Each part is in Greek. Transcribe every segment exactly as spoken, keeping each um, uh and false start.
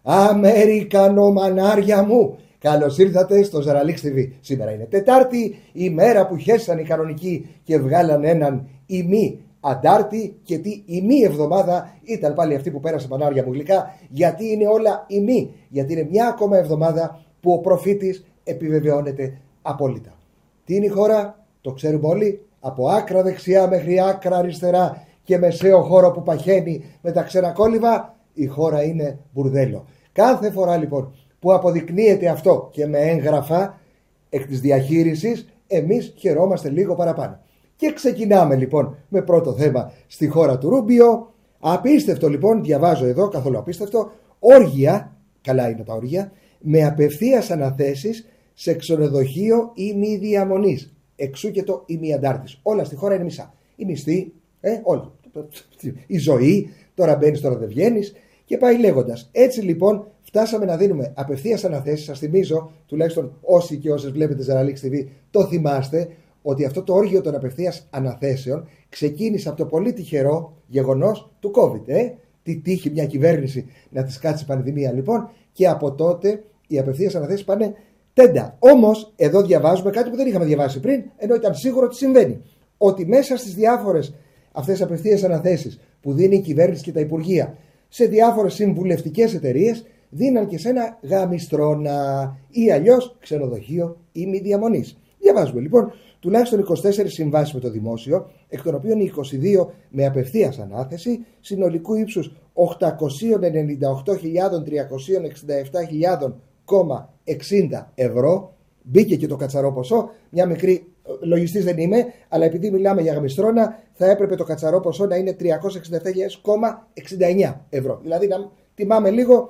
Αμερικανομανάρια μου, καλώς ήρθατε στο Ζαραλίξ τι βι. Σήμερα είναι Τετάρτη, η μέρα που χέσαν οι κανονικοί και βγάλαν έναν ημί Αντάρτη. Και τι ημί εβδομάδα ήταν πάλι αυτή που πέρασε, πανάρια μου γλυκά, γιατί είναι όλα ημί. Γιατί είναι μια ακόμα εβδομάδα που ο προφήτης επιβεβαιώνεται απόλυτα. Τι είναι η χώρα, το ξέρουμε όλοι, από άκρα δεξιά μέχρι άκρα αριστερά και μεσαίο χώρο που παχαίνει με τα ξένα κόλληβα, η χώρα είναι μπουρδέλο. Κάθε φορά λοιπόν που αποδεικνύεται αυτό και με έγγραφα εκ της διαχείρισης, εμείς χαιρόμαστε λίγο παραπάνω. Και ξεκινάμε λοιπόν με πρώτο θέμα στη χώρα του Ρούμπιο. Απίστευτο λοιπόν, διαβάζω εδώ, καθόλου απίστευτο, όργια, καλά είναι τα όργια, με απευθείας αναθέσεις σε ξενοδοχείο ημιδιαμονής. Εξού και το ημιαντάρτης. Όλα στη χώρα είναι μισά. Η μισθή, ε, όλα. Η ζωή, τώρα μπαίνεις, τώρα δεν βγαίνεις και πάει λέγοντας. Έτσι λοιπόν φτάσαμε να δίνουμε απευθείας αναθέσεις. Σας θυμίζω, τουλάχιστον όσοι και όσες βλέπετε Ζαραλίξ τι βι, το θυμάστε, ότι αυτό το όργιο των απευθείας αναθέσεων ξεκίνησε από το πολύ τυχερό γεγονός του COVID. Ε? Τι τύχη μια κυβέρνηση να της κάτσει πανδημία λοιπόν, και από τότε οι απευθείας αναθέσεις πάνε τέντα. Όμως εδώ διαβάζουμε κάτι που δεν είχαμε διαβάσει πριν, ενώ ήταν σίγουρο ότι συμβαίνει. Ότι μέσα στις διάφορες αυτές απευθείας αναθέσεις που δίνει η κυβέρνηση και τα υπουργεία σε διάφορες συμβουλευτικές εταιρείες, δίναν και σε ένα γαμιστρώνα ή αλλιώς ξενοδοχείο ημιδιαμονής. Διαβάζουμε λοιπόν τουλάχιστον είκοσι τέσσερις συμβάσεις με το δημόσιο, εκ των οποίων είκοσι δύο με απευθείας ανάθεση, συνολικού ύψους οκτακόσιες ενενήντα οκτώ χιλιάδες τριακόσιες εξήντα επτά κόμμα εξήντα ευρώ. Μπήκε και το κατσαρό ποσό, μια μικρή λογιστής δεν είμαι, αλλά επειδή μιλάμε για γαμιστρώνα, θα έπρεπε το κατσαρό ποσό να είναι τριακόσιες εξήντα επτά χιλιάδες κόμμα εξήντα εννιά ευρώ. Δηλαδή να τιμάμε λίγο.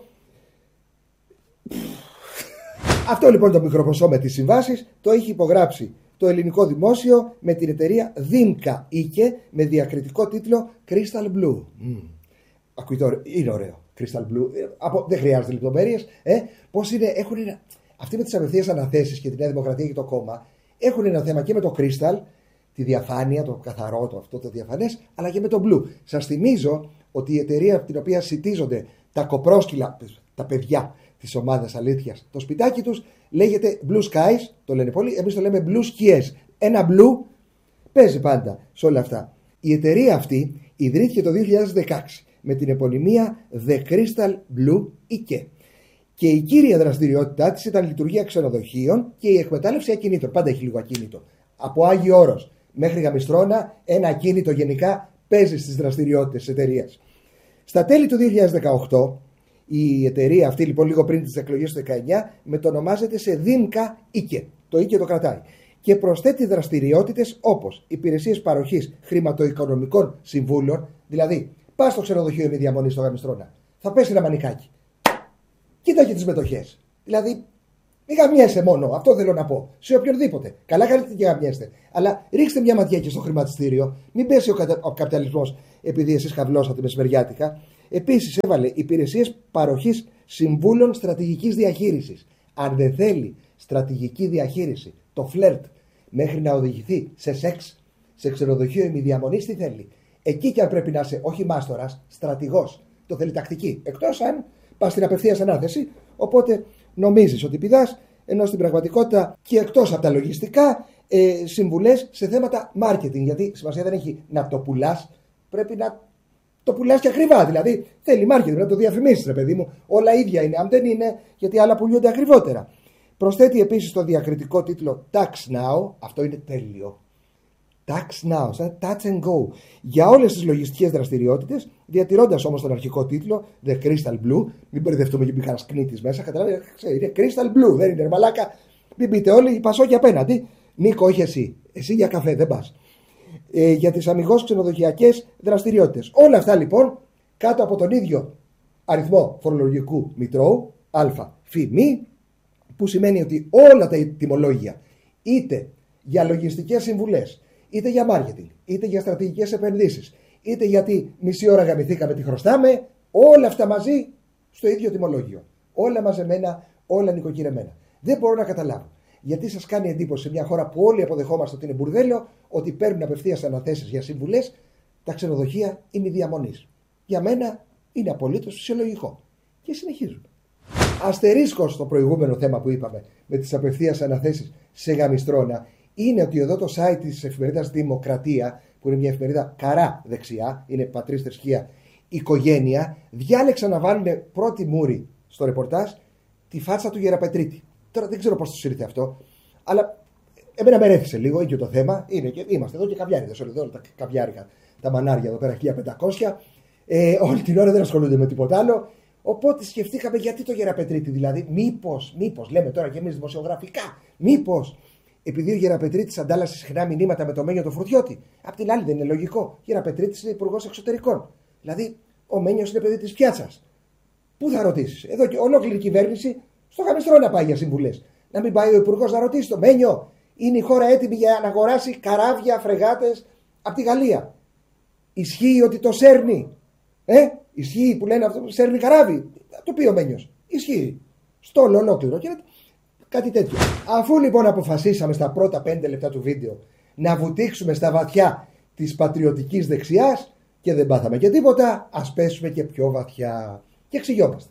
Αυτό λοιπόν το μικρό ποσό με τις συμβάσεις το έχει υπογράψει το ελληνικό δημόσιο με την εταιρεία Δήμκα Ίκε με διακριτικό τίτλο Crystal Blue. Mm. Ακούει, είναι ωραίο. Crystal Blue. Ε, από, δεν χρειάζεται λεπτομέρειες. Ε, πώς είναι, έχουν ένα, αυτοί με τις απευθείας αναθέσεις και τη Νέα Δημοκρατία και το κόμμα έχουν ένα θέμα και με το Crystal, τη διαφάνεια, το καθαρό, το αυτό το διαφανές, αλλά και με το Blue. Σας θυμίζω ότι η εταιρεία από την οποία σιτίζονται τα κοπρόσκυλα, τα παιδιά της ομάδας αλήθειας, το σπιτάκι τους λέγεται Blue Skies, το λένε πολλοί, εμείς το λέμε Blue Skies. Ένα Blue παίζει πάντα σε όλα αυτά. Η εταιρεία αυτή ιδρύθηκε το δύο χιλιάδες δεκαέξι με την επωνυμία The Crystal Blue Ike. Και η κύρια δραστηριότητά της ήταν λειτουργία ξενοδοχείων και η εκμετάλλευση ακινήτων. Πάντα έχει λίγο ακίνητο. Από Άγιο Όρος μέχρι Γαμιστρώνα, ένα ακίνητο γενικά παίζει στις δραστηριότητες της εταιρείας. Στα τέλη του δύο χιλιάδες δεκαοκτώ, η εταιρεία αυτή, λοιπόν, λίγο πριν τις εκλογές του δεκαεννιά, μετονομάζεται σε Δήμκα Ίκε. Το Ίκε το κρατάει. Και προσθέτει δραστηριότητες όπως υπηρεσίες παροχής χρηματοοικονομικών συμβούλων, δηλαδή πας στο ξενοδοχείο ημιδιαμονής στο Γαμιστρώνα, θα πέσει ένα μανικάκι. Κοίτα και τις μετοχές. Δηλαδή, μην γαμιέσαι μόνο, αυτό θέλω να πω. Σε οποιονδήποτε. Καλά κάνετε και γαμιέστε. Αλλά ρίξτε μια ματιά και στο χρηματιστήριο. Μην πέσει ο, κατα... ο καπιταλισμός επειδή εσείς χαυλώσατε μεσημεριάτικα. Επίσης έβαλε υπηρεσίες παροχής συμβούλων στρατηγικής διαχείρισης. Αν δεν θέλει στρατηγική διαχείριση, το φλερτ, μέχρι να οδηγηθεί σε σεξ, σε ξενοδοχείο ημιδιαμονής, τι θέλει. Εκεί και αν πρέπει να είσαι όχι μάστορας, στρατηγός. Το θέλει τακτική. Εκτός αν πας στην απευθείας ανάθεση, οπότε νομίζεις ότι πηδάς, ενώ στην πραγματικότητα και εκτός από τα λογιστικά, ε, συμβουλές σε θέματα marketing. Γιατί σημασία δεν έχει να το πουλάς, πρέπει να το πουλάς και ακριβά. Δηλαδή θέλει marketing, να το διαφημίσεις, ρε παιδί μου. Όλα ίδια είναι. Αν δεν είναι, γιατί άλλα πουλούνται ακριβότερα. Προσθέτει επίσης το διακριτικό τίτλο Tax Now. Αυτό είναι τέλειο. Tax Now, σαν touch and go. Για όλες τις λογιστικές δραστηριότητες, διατηρώντας όμως τον αρχικό τίτλο The Crystal Blue. Μην μπερδευτούμε και μπει κανένας κνήτης μέσα. Καταλάβετε, είναι Crystal Blue, δεν είναι μαλάκα. Μην πείτε όλοι, πασώ και απέναντι. Νίκο, όχι εσύ. Εσύ για καφέ δεν πας. Ε, για τις αμιγώς ξενοδοχειακές δραστηριότητες. Όλα αυτά λοιπόν κάτω από τον ίδιο αριθμό φορολογικού μητρώου, α, φ, μη, που σημαίνει ότι όλα τα τιμολόγια, είτε για λογιστικές συμβουλές, είτε για marketing, είτε για στρατηγικές επενδύσεις, είτε γιατί μισή ώρα γαμηθήκαμε τι χρωστάμε, όλα αυτά μαζί στο ίδιο τιμολόγιο. Όλα μαζεμένα, όλα νοικοκυρεμένα. Δεν μπορώ να καταλάβω γιατί σας κάνει εντύπωση σε μια χώρα που όλοι αποδεχόμαστε ότι είναι μπουρδέλο, ότι παίρνουν απευθείας αναθέσεις για συμβουλές τα ξενοδοχεία ημιδιαμονής. Για μένα είναι απολύτως φυσιολογικό. Και συνεχίζουμε. Αστερίσκο στο προηγούμενο θέμα που είπαμε με τις απευθείας αναθέσεις σε γαμιστρώνα είναι ότι εδώ το site της εφημερίδας Δημοκρατία, που είναι μια εφημερίδα καρά δεξιά, είναι πατρίς, θρησκεία, οικογένεια, διάλεξαν να βάλουν πρώτη μούρη στο ρεπορτάζ τη φάτσα του Γεραπετρίτη. Τώρα δεν ξέρω πώς το ήρθε αυτό, αλλά εμένα με ρέθησε λίγο, ίδιο το θέμα. Είναι και, είμαστε εδώ και καβιάριδες, όλοι εδώ τα καβιάρικα, τα μανάρια εδώ πέρα χίλια πεντακόσια. Ε, όλη την ώρα δεν ασχολούνται με τίποτα άλλο. Οπότε σκεφτήκαμε γιατί το Γεραπετρίτη, δηλαδή, μήπως, μήπως, λέμε τώρα και εμείς δημοσιογραφικά, μήπως επειδή ο Γεραπετρίτης αντάλλασε συχνά μηνύματα με το Μένιο το Φουρτιώτη. Απ' την άλλη, δεν είναι λογικό. Ο Γεραπετρίτης είναι υπουργός εξωτερικών. Δηλαδή, ο Μένιος είναι παιδί της πιάτσας. Πού θα ρωτήσεις? Εδώ και ολόκληρη κυβέρνηση στο γαμιστρό να πάει για συμβουλές. Να μην πάει ο υπουργός να ρωτήσει το Μένιο, είναι η χώρα έτοιμη για να αγοράσει καράβια, φρεγάτες από τη Γαλλία? Ισχύει ότι το σέρνει? Ε, ισχύει που λένε αυτό, σέρνει καράβι? Το πει ο Μένιος. Ισχύει. Στόλο ολόκληρο. Και κάτι τέτοιο. Αφού λοιπόν αποφασίσαμε στα πρώτα πέντε λεπτά του βίντεο να βουτήξουμε στα βαθιά της πατριωτικής δεξιάς και δεν πάθαμε και τίποτα, ας πέσουμε και πιο βαθιά. Και εξηγιόμαστε.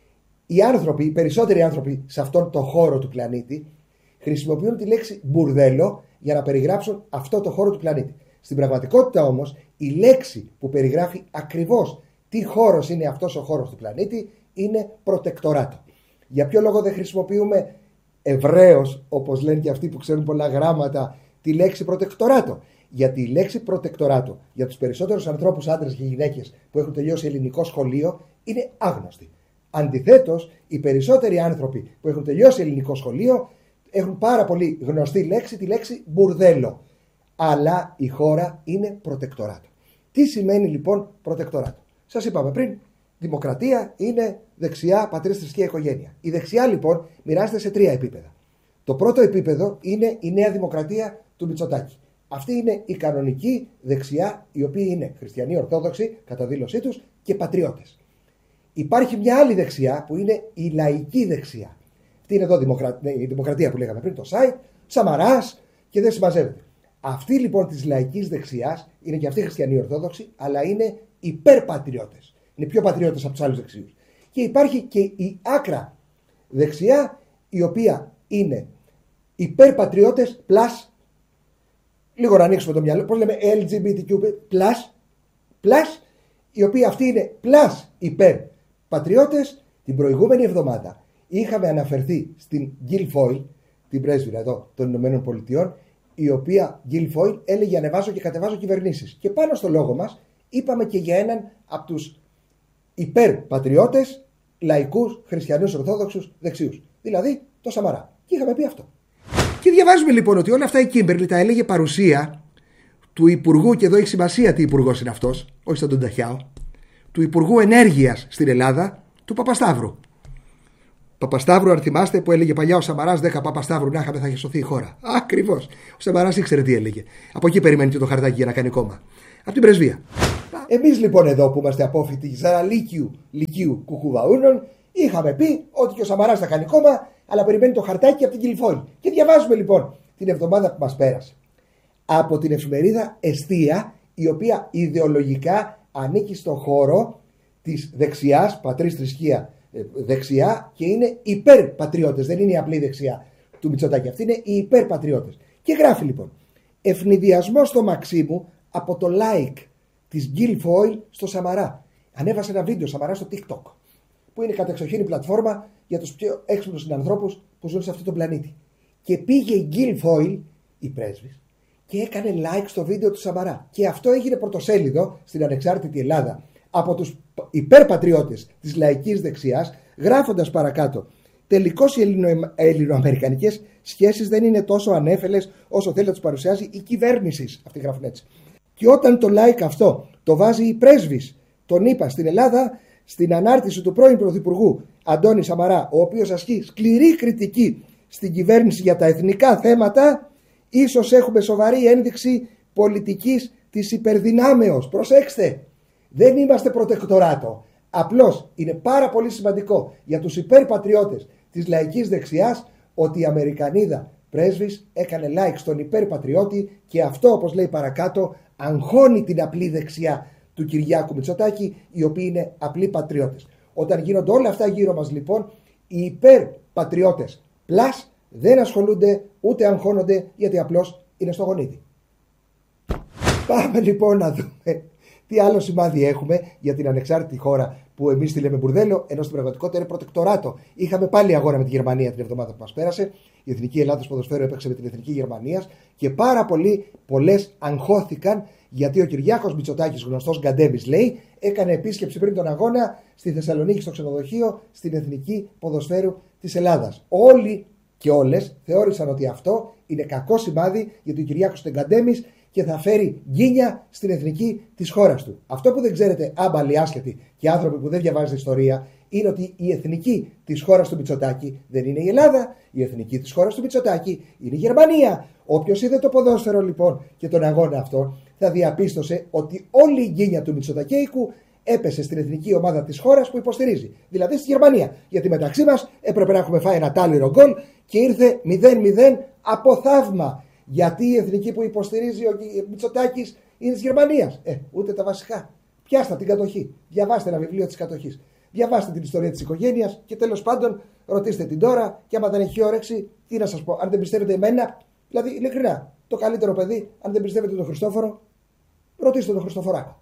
Οι άνθρωποι, οι περισσότεροι άνθρωποι σε αυτόν τον χώρο του πλανήτη χρησιμοποιούν τη λέξη μπουρδέλο για να περιγράψουν αυτό το χώρο του πλανήτη. Στην πραγματικότητα όμως η λέξη που περιγράφει ακριβώς τι χώρος είναι αυτός ο χώρος του πλανήτη είναι προτεκτοράτο. Για ποιο λόγο δεν χρησιμοποιούμε ευρέως, όπως λένε και αυτοί που ξέρουν πολλά γράμματα, τη λέξη προτεκτοράτο? Γιατί η λέξη προτεκτοράτο για τους περισσότερους ανθρώπους, άντρες και γυναίκες που έχουν τελειώσει ελληνικό σχολείο, είναι άγνωστη. Αντιθέτως, οι περισσότεροι άνθρωποι που έχουν τελειώσει ελληνικό σχολείο έχουν πάρα πολύ γνωστή λέξη, τη λέξη μπουρδέλο. Αλλά η χώρα είναι προτεκτοράτο. Τι σημαίνει λοιπόν προτεκτοράτο? Σας είπαμε πριν, δημοκρατία είναι δεξιά, πατρίς, θρησκεία, οικογένεια. Η δεξιά λοιπόν μοιράζεται σε τρία επίπεδα. Το πρώτο επίπεδο είναι η νέα δημοκρατία του Μητσοτάκη. Αυτή είναι η κανονική δεξιά, οι οποίοι είναι χριστιανοί ορθόδοξοι κατά δήλωσή τους και πατριώτες. Υπάρχει μια άλλη δεξιά που είναι η λαϊκή δεξιά. Αυτή είναι εδώ δημοκρα... η δημοκρατία που λέγαμε πριν, το site, Σαμαράς και δεν συμμαζεύεται. Αυτή λοιπόν της λαϊκής δεξιάς είναι και αυτοί χριστιανοί ορθόδοξοι, αλλά είναι υπερπατριώτες. Είναι πιο πατριώτες από τους άλλους δεξιούς. Και υπάρχει και η άκρα δεξιά, η οποία είναι υπερπατριώτες plus, λίγο να ανοίξουμε το μυαλό, πώς λέμε ελ τζι μπι τι κιου plus, plus, η οποία αυτή είναι plus υπερπατριώτες. Την προηγούμενη εβδομάδα είχαμε αναφερθεί στην Guilfoyle, την πρέσβυρα εδώ των Ηνωμένων Πολιτειών, η οποία Guilfoyle έλεγε ανεβάζω και κατεβάζω κυβερνήσεις. Και πάνω στο λόγο μας είπαμε και για έναν από τους υπερπατριώτες, λαϊκούς, χριστιανούς, ορθόδοξους, δεξιούς. Δηλαδή το Σαμαρά. Και είχαμε πει αυτό. Και διαβάζουμε λοιπόν ότι όλα αυτά η Κίμπερλι τα έλεγε παρουσία του Υπουργού, και εδώ έχει σημασία τι υπουργός είναι αυτός, όχι σαν τον Ταχιάο, του Υπουργού Ενέργειας στην Ελλάδα, του Παπασταύρου. Παπασταύρου, αν θυμάστε, που έλεγε παλιά ο Σαμαράς δέκα Παπασταύρου να είχαμε, θα είχε σωθεί η χώρα. Ακριβώς. Ο Σαμαράς ήξερε τι έλεγε. Από εκεί περιμένει και το χαρτάκι για να κάνει κόμμα. Από την πρεσβεία. Εμείς λοιπόν εδώ που είμαστε απόφοιτοι Ζαραλίκιου Λυκείου Κουκουβαούρνων, είχαμε πει ότι και ο Σαμαράς θα κάνει κόμμα, αλλά περιμένει το χαρτάκι από την Guilfoyle. Και διαβάζουμε λοιπόν την εβδομάδα που μας πέρασε από την εφημερίδα Εστία, η οποία ιδεολογικά ανήκει στον χώρο της δεξιάς, πατρίς, θρησκεία, δεξιά, και είναι υπερπατριώτες. Δεν είναι η απλή δεξιά του Μητσοτάκη. Αυτή είναι οι υπερπατριώτες. Και γράφει λοιπόν: ευνηδιασμό στο Μαξίμου από το like της Guilfoyle στο Σαμαρά. Ανέβασε ένα βίντεο Σαμαρά στο TikTok, που είναι κατεξοχήν πλατφόρμα για τους πιο έξυπνους συνανθρώπους που ζουν σε αυτόν τον πλανήτη. Και πήγε η Guilfoyle, η πρέσβης, και έκανε like στο βίντεο του Σαμαρά. Και αυτό έγινε πρωτοσέλιδο στην ανεξάρτητη Ελλάδα από τους υπερπατριώτες της λαϊκής δεξιάς, γράφοντας παρακάτω: τελικώς οι ελληνο- ελληνοαμερικανικές σχέσεις δεν είναι τόσο ανέφελες όσο θέλει να τους παρουσιάζει η κυβέρνηση. Αυτοί γράφουν έτσι. Και όταν το like αυτό το βάζει η πρέσβης, τον είπα, στην Ελλάδα, στην ανάρτηση του πρώην Πρωθυπουργού Αντώνη Σαμαρά, ο οποίος ασκεί σκληρή κριτική στην κυβέρνηση για τα εθνικά θέματα, ίσως έχουμε σοβαρή ένδειξη πολιτικής της υπερδυνάμεως. Προσέξτε, δεν είμαστε προτεκτοράτο. Απλώς είναι πάρα πολύ σημαντικό για τους υπερπατριώτες της λαϊκής δεξιάς ότι η Αμερικανίδα πρέσβης έκανε like στον υπερπατριώτη, και αυτό, όπως λέει παρακάτω, αγχώνει την απλή δεξιά του Κυριάκου Μητσοτάκη, οι οποίοι είναι απλοί πατριώτες. Όταν γίνονται όλα αυτά γύρω μας λοιπόν, Οι υπερπατριώτες πλάς δεν ασχολούνται ούτε αγχώνονται γιατί απλώς είναι στο γονίδι. Πάμε λοιπόν να δούμε τι άλλο σημάδι έχουμε για την ανεξάρτητη χώρα που εμείς τη λέμε μπουρδέλο, ενώ στην πραγματικότητα είναι προτεκτοράτο. Είχαμε πάλι αγώνα με τη Γερμανία την εβδομάδα που μας πέρασε. Η Εθνική Ελλάδα ποδοσφαίρου έπαιξε με την Εθνική Γερμανία και πάρα πολλοί, πολλές αγχώθηκαν γιατί ο Κυριάκος Μητσοτάκης, γνωστός Γκαντέμις λέει, έκανε επίσκεψη πριν τον αγώνα στη Θεσσαλονίκη στο ξενοδοχείο στην Εθνική Ποδοσφαίρου της Ελλάδας. Όλοι και όλες θεώρησαν ότι αυτό είναι κακό σημάδι γιατί ο Κυριάκος ήταν Γκαντέμις και θα φέρει γκίνια στην εθνική της χώρας του. Αυτό που δεν ξέρετε, άμπαλοι, άσχετοι και άνθρωποι που δεν διαβάζετε ιστορία, είναι ότι η εθνική της χώρας του Μητσοτάκη δεν είναι η Ελλάδα, η εθνική της χώρας του Μητσοτάκη είναι η Γερμανία. Όποιος είδε το ποδόσφαιρο λοιπόν και τον αγώνα αυτό, θα διαπίστωσε ότι όλη η γκίνια του Μητσοτακέικου έπεσε στην εθνική ομάδα της χώρας που υποστηρίζει, δηλαδή στη Γερμανία. Γιατί μεταξύ μας έπρεπε να έχουμε φάει ένα τάλιρο γκολ και ήρθε μηδέν μηδέν από θαύμα. Γιατί η εθνική που υποστηρίζει ο Μητσοτάκης είναι της Γερμανίας. Ε, ούτε τα βασικά. Πιάστε την κατοχή. Διαβάστε ένα βιβλίο της κατοχής. Διαβάστε την ιστορία της οικογένειας και τέλος πάντων ρωτήστε την τώρα και άμα δεν έχει όρεξη, τι να σας πω. Αν δεν πιστεύετε εμένα, δηλαδή ειλικρινά, το καλύτερο παιδί, αν δεν πιστεύετε τον Χριστόφορο, ρωτήστε τον Χριστοφοράκο.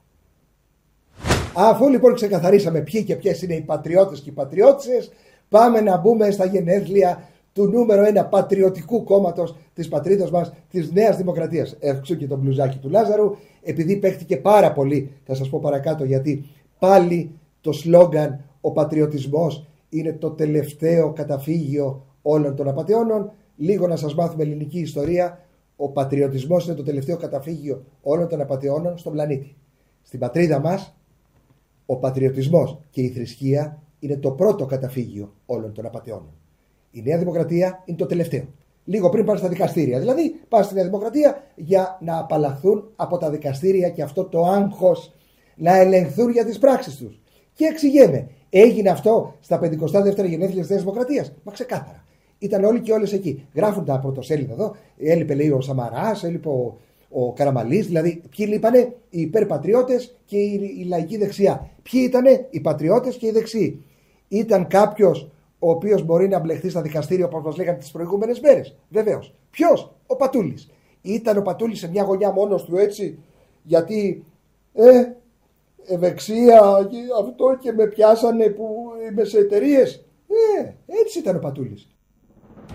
Αφού λοιπόν ξεκαθαρίσαμε ποιοι και ποιες είναι οι πατριώτες και οι πατριώτισσες, πάμε να μπούμε στα γενέθλια του νούμερο ένα πατριωτικού κόμματος της πατρίδας μας, της Νέας Δημοκρατίας. Έξω και το μπλουζάκι του Λάζαρου, επειδή παίχτηκε πάρα πολύ, θα σας πω παρακάτω γιατί, πάλι το σλόγγαν «Ο πατριωτισμός είναι το τελευταίο καταφύγιο όλων των απατεώνων». Λίγο να σας μάθουμε ελληνική ιστορία. Ο πατριωτισμός είναι το τελευταίο καταφύγιο όλων των απατεώνων στον πλανήτη. Στην πατρίδα μας, ο πατριωτισμός και η θρησκεία είναι το πρώτο καταφύγιο όλων των απατεώνων. Η Νέα Δημοκρατία είναι το τελευταίο. Λίγο πριν πάνε στα δικαστήρια. Δηλαδή πάνε στη Νέα Δημοκρατία για να απαλλαχθούν από τα δικαστήρια και αυτό το άγχος να ελεγχθούν για τις πράξεις τους. Και εξηγέμαι, έγινε αυτό στα πενηκοστά δεύτερα γενέθλια της Νέας Δημοκρατίας? Μα ξεκάθαρα. Ήταν όλοι και όλες εκεί. Γράφουν τα πρωτοσέλιδα εδώ. Έλειπε λέει ο Σαμαράς, έλειπε ο, ο Καραμαλής. Δηλαδή, ποιοι λείπανε? Οι υπερπατριώτες και η, η λαϊκή δεξιά. Ποιοι ήτανε? Οι πατριώτες και οι δεξιοί. Ήταν κάποιος ο οποίος μπορεί να μπλεχτεί στα δικαστήρια όπως μας λέγανε τις προηγούμενες μέρες? Βεβαίως. Ποιος? Ο Πατούλης. Ήταν ο Πατούλης σε μια γωνιά μόνος του έτσι, γιατί ε, ευεξία αυτό και με πιάσανε που είμαι σε εταιρείες? Ε, έτσι ήταν ο Πατούλης.